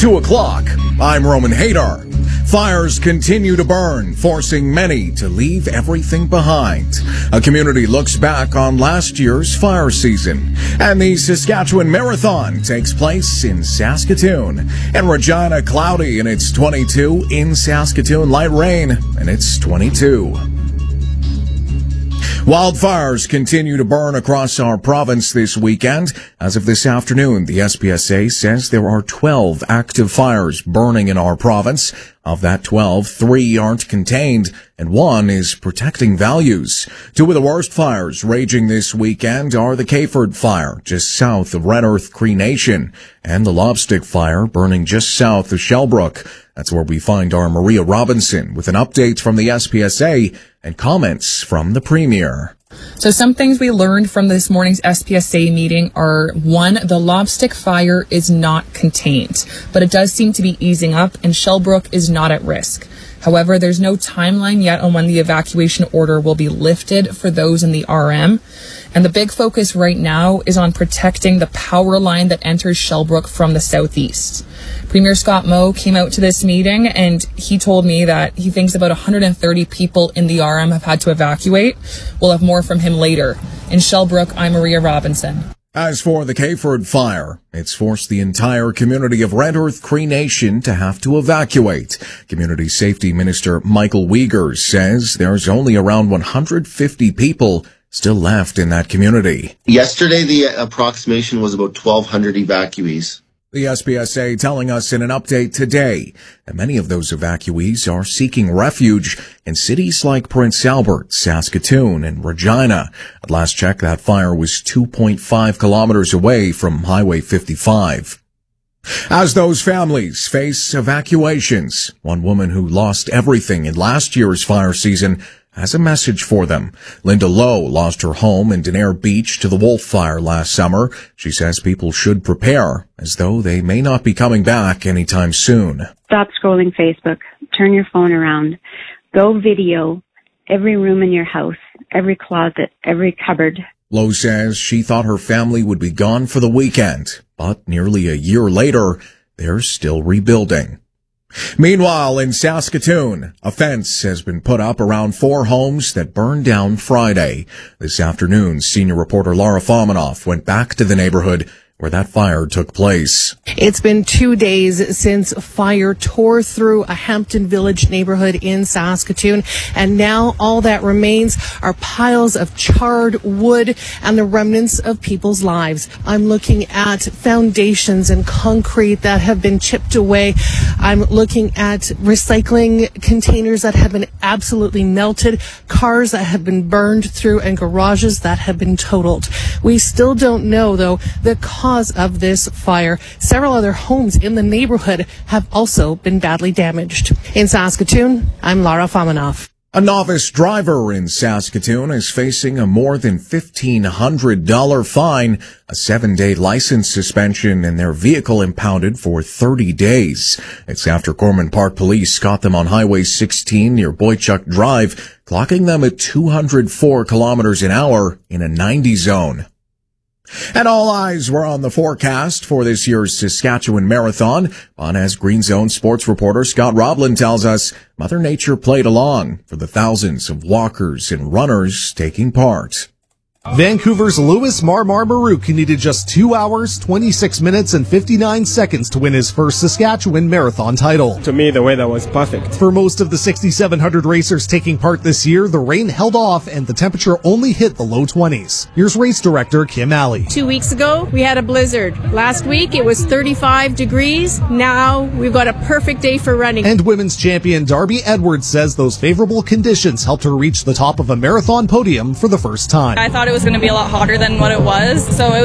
2 o'clock. I'm Roman Hadar. Fires continue to burn, forcing many to leave everything behind. A community looks back on last year's fire season. And the Saskatchewan Marathon takes place in Saskatoon. In Regina, cloudy and it's 22. In Saskatoon, light rain and it's 22. Wildfires continue to burn across our province this weekend. As of this afternoon, the SPSA says there are 12 active fires burning in our province. Of that 12, 3 aren't contained, and 1 is protecting values. 2 of the worst fires raging this weekend are the Kayford Fire, just south of Red Earth Cree Nation, and the Lobstick Fire burning just south of Shellbrook. That's where we find our Maria Robinson with an update from the SPSA and comments from the Premier. So some things we learned from this morning's SPSA meeting are, 1, the Lobstick Fire is not contained, but it does seem to be easing up and Shellbrook is not at risk. However, there's no timeline yet on when the evacuation order will be lifted for those in the RM. And the big focus right now is on protecting the power line that enters Shellbrook from the southeast. Premier Scott Moe came out to this meeting and he told me that he thinks about 130 people in the RM have had to evacuate. We'll have more from him later. In Shellbrook, I'm Maria Robinson. As for the Kayford Fire, it's forced the entire community of Red Earth Cree Nation to have to evacuate. Community Safety Minister Michael Wiegers says there's only around 150 people still left in that community. Yesterday, the approximation was about 1,200 evacuees. The SPSA telling us in an update today that many of those evacuees are seeking refuge in cities like Prince Albert, Saskatoon, and Regina. At last check, that fire was 2.5 kilometers away from Highway 55. As those families face evacuations, one woman who lost everything in last year's fire season has a message for them. Linda Lowe lost her home in Denair Beach to the Wolf Fire last summer. She says people should prepare, as though they may not be coming back anytime soon. Stop scrolling Facebook. Turn your phone around. Go video every room in your house, every closet, every cupboard. Lowe says she thought her family would be gone for the weekend, but nearly a year later, they're still rebuilding. Meanwhile, in Saskatoon, a fence has been put up around 4 homes that burned down Friday. This afternoon, senior reporter Laura Fominoff went back to the neighborhood where that fire took place. It's been 2 days since fire tore through a Hampton Village neighborhood in Saskatoon, and now all that remains are piles of charred wood and the remnants of people's lives. I'm looking at foundations and concrete that have been chipped away. I'm looking at recycling containers that have been absolutely melted, cars that have been burned through, and garages that have been totaled. We still don't know, though, the cause of this fire. Several other homes in the neighborhood have also been badly damaged. In Saskatoon, I'm Laura Fominoff. A novice driver in Saskatoon is facing a more than $1,500 fine, a 7-day license suspension, and their vehicle impounded for 30 days. It's after Corman Park Police caught them on Highway 16 near Boychuk Drive, clocking them at 204 kilometers an hour in a 90 zone. And all eyes were on the forecast for this year's Saskatchewan Marathon. But as Green Zone sports reporter Scott Roblin tells us, Mother Nature played along for the thousands of walkers and runners taking part. Vancouver's Louis Marmaruke needed just 2 hours, 26 minutes, and 59 seconds to win his first Saskatchewan Marathon title. To me, the weather was perfect. For most of the 6,700 racers taking part this year, the rain held off and the temperature only hit the low 20s. Here's race director Kim Alley. 2 weeks ago, we had a blizzard. Last week, it was 35 degrees. Now, we've got a perfect day for running. And women's champion Darby Edwards says those favorable conditions helped her reach the top of a marathon podium for the first time. I thought it was going to be a lot hotter than what it was, so it